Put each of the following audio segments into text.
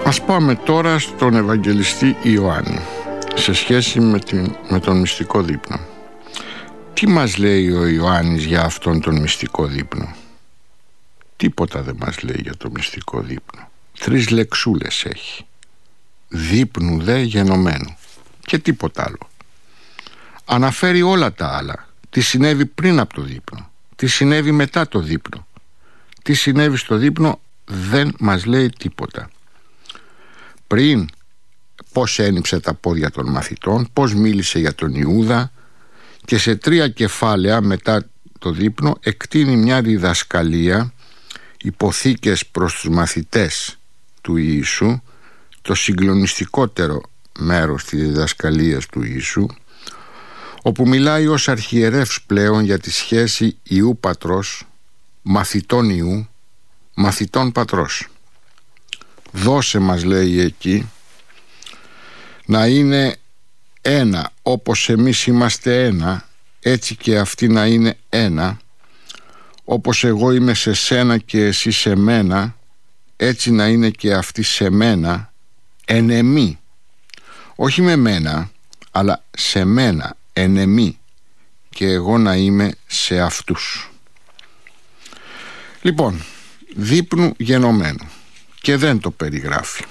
Ας πάμε τώρα στον Ευαγγελιστή Ιωάννη σε σχέση με τον μυστικό δείπνο. Τι μας λέει ο Ιωάννης για αυτόν τον μυστικό δείπνο? Τίποτα δεν μας λέει για το μυστικό δείπνο. 3 λεξούλες έχει. Δείπνου δε γενομένου. Και τίποτα άλλο. Αναφέρει όλα τα άλλα. Τι συνέβη πριν από το δείπνο, τι συνέβη μετά το δείπνο, τι συνέβη στο δείπνο, δεν μας λέει τίποτα. Πριν, πώς ένιψε τα πόδια των μαθητών, πώς μίλησε για τον Ιούδα, και σε 3 κεφάλαια μετά το δείπνο εκτείνει μια διδασκαλία, υποθήκες προς τους μαθητές του Ιησού, το συγκλονιστικότερο μέρος της διδασκαλίας του Ιησού, όπου μιλάει ως αρχιερεύς πλέον για τη σχέση Ιού Πατρός, μαθητών Ιού, μαθητών Πατρός. Δώσε, μας λέει εκεί, να είναι ένα, όπως εμείς είμαστε ένα, έτσι και αυτοί να είναι ένα, όπως εγώ είμαι σε σένα και εσύ σε μένα, έτσι να είναι και αυτοί σε μένα, εν εμεί, όχι με μένα, αλλά σε μένα, εν εμεί, και εγώ να είμαι σε αυτούς. Λοιπόν, δείπνου γενομένου, και δεν το περιγράφει.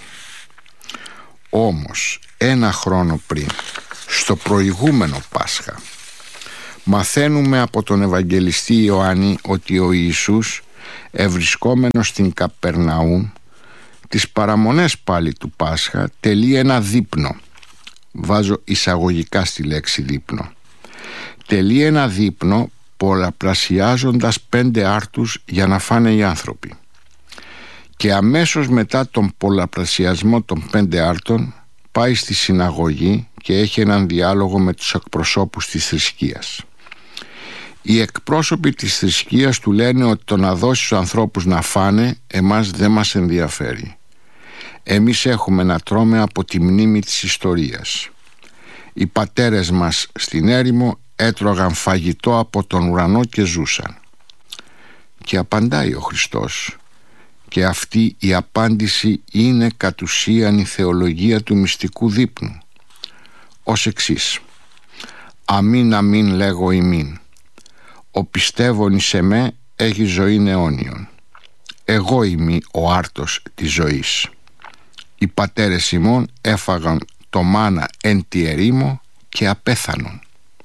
Όμως 1 χρόνο πριν, στο προηγούμενο Πάσχα, μαθαίνουμε από τον Ευαγγελιστή Ιωάννη ότι ο Ιησούς, ευρισκόμενος στην Καπερναούμ, τις παραμονές πάλι του Πάσχα, τελεί ένα δείπνο. Βάζω εισαγωγικά στη λέξη δείπνο. Τελεί ένα δείπνο πολλαπλασιάζοντας 5 άρτους για να φάνε οι άνθρωποι. Και αμέσως μετά τον πολλαπλασιασμό των 5 άρτων πάει στη συναγωγή και έχει έναν διάλογο με τους εκπροσώπους της θρησκείας. Οι εκπρόσωποι της θρησκείας του λένε ότι το να δώσει στους ανθρώπους να φάνε εμάς δεν μας ενδιαφέρει. Εμείς έχουμε να τρώμε από τη μνήμη της ιστορίας. Οι πατέρες μας στην έρημο έτρωγαν φαγητό από τον ουρανό και ζούσαν. Και απαντάει ο Χριστός, και αυτή η απάντηση είναι κατ' ουσίαν η θεολογία του μυστικού δείπνου, ως εξής: αμήν αμήν λέγω ημίν, ο πιστεύων εις εμέ έχει ζωήν αιώνιον. Εγώ είμαι ο άρτος της ζωής. Οι πατέρες ημών έφαγαν το μάνα εν τη ερήμο και απέθανον.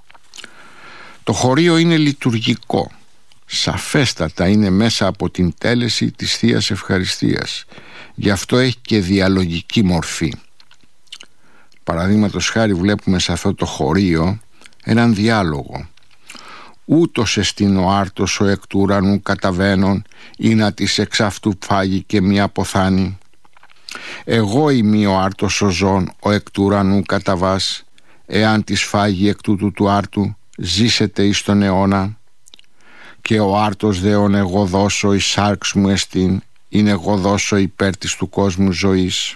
Το χωρίο είναι λειτουργικό. Σαφέστατα είναι μέσα από την τέλεση της Θείας Ευχαριστίας. Γι' αυτό έχει και διαλογική μορφή. Παραδείγματος χάρη βλέπουμε σε αυτό το χωρίο έναν διάλογο. Ούτως εστίν ο άρτος ο εκ του ουρανού καταβαίνων, ή να της εξ αυτού φάγει και μη αποθάνει. Εγώ είμαι ο άρτος ο ζών, ο εκ του ουρανού καταβάς, εάν της φάγει εκ τούτου του άρτου, ζήσετε εις τον αιώνα. Και ο άρτος δεόν εγώ δώσω, η σάρξ μου εστίν, είναι εγώ δώσω υπέρ της του κόσμου ζωής.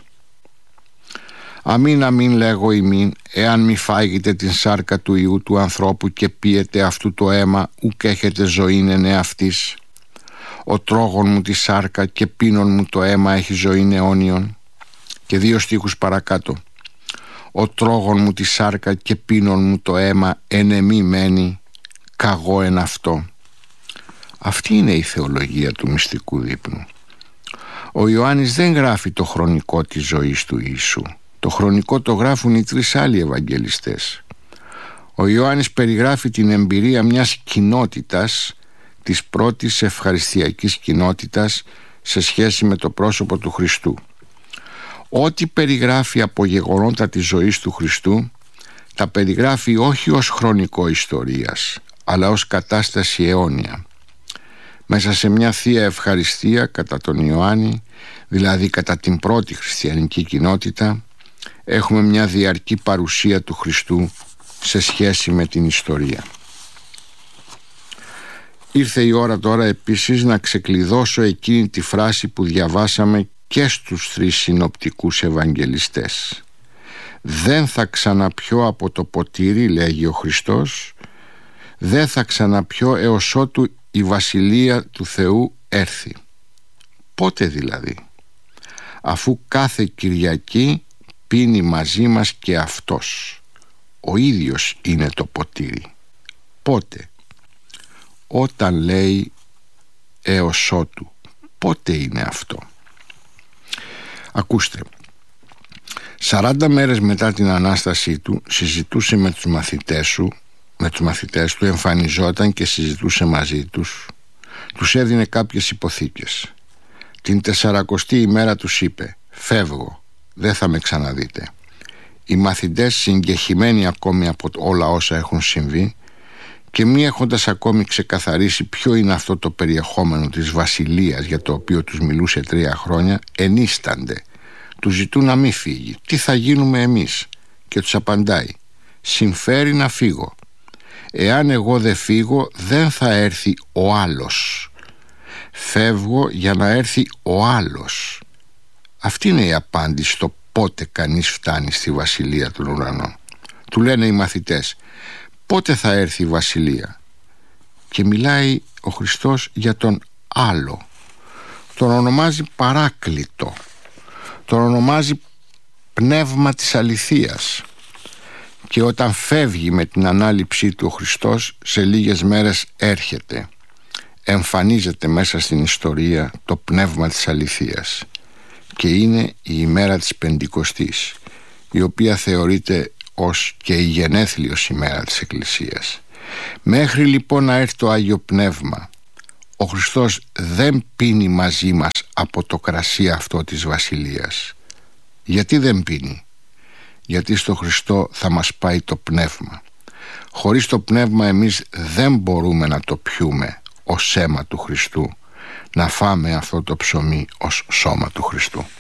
Αμήν αμήν λέγω ημίν, εάν μη φάγετε την σάρκα του Υιού του ανθρώπου και πίετε αυτού το αίμα, ουκ έχετε ζωήν εν εαυτής. Ο τρόγων μου τη σάρκα και πίνων μου το αίμα έχει ζωήν αιώνιον. Και 2 στίχους παρακάτω. Ο τρόγων μου τη σάρκα και πίνων μου το αίμα εν εμή μένει, καγώ εν αυτό. Αυτή είναι η θεολογία του μυστικού δείπνου. Ο Ιωάννης δεν γράφει το χρονικό της ζωής του Ιησού. Το χρονικό το γράφουν οι 3 άλλοι Ευαγγελιστές. Ο Ιωάννης περιγράφει την εμπειρία μιας κοινότητας, της πρώτης ευχαριστιακής κοινότητας σε σχέση με το πρόσωπο του Χριστού. Ό,τι περιγράφει από γεγονότα της ζωής του Χριστού, τα περιγράφει όχι ως χρονικό ιστορίας, αλλά ως κατάσταση αιώνια. Μέσα σε μια θεία ευχαριστία κατά τον Ιωάννη, δηλαδή κατά την πρώτη χριστιανική κοινότητα, έχουμε μια διαρκή παρουσία του Χριστού σε σχέση με την ιστορία. Ήρθε η ώρα τώρα επίσης να ξεκλειδώσω εκείνη τη φράση που διαβάσαμε και στους 3 συνοπτικούς Ευαγγελιστές. Δεν θα ξαναπιώ από το ποτήρι, λέγει ο Χριστός, δεν θα ξαναπιώ έως ότου η Βασιλεία του Θεού έρθει. Πότε δηλαδή? αφού κάθε Κυριακή πίνει μαζί μας και αυτός. Ο ίδιος είναι το ποτήρι. Πότε? Όταν λέει έως ότου. Πότε είναι αυτό? Ακούστε, 40 μέρες μετά την Ανάστασή του συζητούσε με τους μαθητές του, εμφανιζόταν και συζητούσε μαζί τους. Τους έδινε κάποιες υποθήκες. Την 40η ημέρα τους είπε: «Φεύγω, δεν θα με ξαναδείτε». Οι μαθητές, συγκεχημένοι ακόμη από όλα όσα έχουν συμβεί και μη έχοντας ακόμη ξεκαθαρίσει ποιο είναι αυτό το περιεχόμενο της βασιλείας για το οποίο τους μιλούσε 3 χρόνια, ενίστανται. Του ζητούν να μην φύγει. «Τι θα γίνουμε εμείς?» Και τους απαντάει: «Συμφέρει να φύγω. Εάν εγώ δεν φύγω, δεν θα έρθει ο άλλος. Φεύγω για να έρθει ο άλλος». Αυτή είναι η απάντηση στο πότε κανείς φτάνει στη βασιλεία των ουρανών. Του λένε οι μαθητές: «Πότε θα έρθει η βασιλεία?» Και μιλάει ο Χριστός για τον άλλο. Τον ονομάζει Παράκλητο. Τον ονομάζει Πνεύμα της Αληθείας. Και όταν φεύγει με την ανάληψή του ο Χριστός, σε λίγες μέρες έρχεται. Εμφανίζεται μέσα στην ιστορία το Πνεύμα της Αληθείας. Και είναι η ημέρα της Πεντηκοστής, η οποία θεωρείται ως και η γενέθλιος ημέρα της Εκκλησίας. Μέχρι λοιπόν να έρθει το Άγιο Πνεύμα, ο Χριστός δεν πίνει μαζί μας από το κρασί αυτό της Βασιλείας. Γιατί δεν πίνει? Γιατί στο Χριστό θα μας πάει το Πνεύμα. Χωρίς το Πνεύμα εμείς δεν μπορούμε να το πιούμε ως αίμα του Χριστού, να φάμε αυτό το ψωμί ως σώμα του Χριστού.